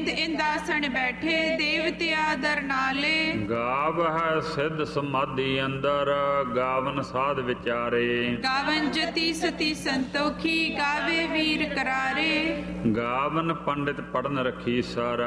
ਨਿਤ ਇੰਦਾਸਣ ਬੈਠੇ ਦੇਵਤੇ ਆਦਰ ਨਾਲੇ। ਗਾਵ ਹੈ ਸਿੱਧ ਸਮਾਧੀ ਅੰਦਰ ਗਾਵਨ ਸਾਧ ਵਿਚਾਰੇ। ਗਾਵਨ ਜਤੀ ਸਤੀ ਸੰਤੋਖੀ ਗਾਵੇ ਵੀਰ ਕਰਾਰੇ। ਗਾਵਨ ਪੰਡਿਤ ਪੜਨ ਰਖੀ ਸਾਰਾ